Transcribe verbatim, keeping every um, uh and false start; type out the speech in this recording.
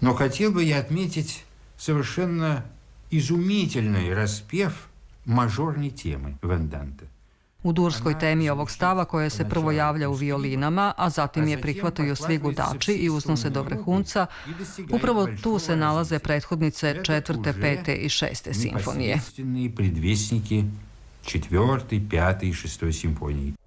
Но хотел бы я отметить совершенно изумительный распев мажорной темы Венданте. U durskoj temi ovog stava, koja se prvo javlja u violinama, a zatim je prihvataju svi gudači i uznose do vrhunca, upravo tu se nalaze prethodnice četvrte, pete i šeste simfonije. Предвестники четвертой, пятой и шестой симфонии.